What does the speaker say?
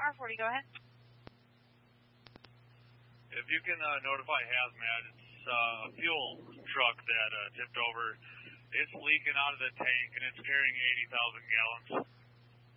R40, go ahead. If you can notify Hazmat, it's a fuel truck that tipped over. It's leaking out of the tank, and it's carrying 80,000 gallons.